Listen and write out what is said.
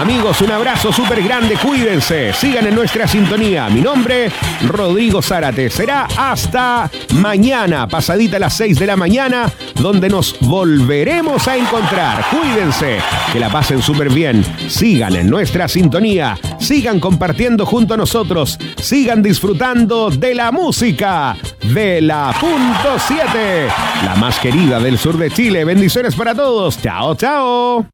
Amigos, un abrazo súper grande, cuídense, sigan en nuestra sintonía. Mi nombre, Rodrigo Zárate. Será hasta mañana, pasadita a las 6 de la mañana, donde nos volveremos a encontrar. Cuídense, que la pasen súper bien. Sigan en nuestra sintonía, sigan compartiendo junto a nosotros, sigan disfrutando de la música de la .7, la más querida del sur de Chile. Bendiciones para todos. Chao, chao.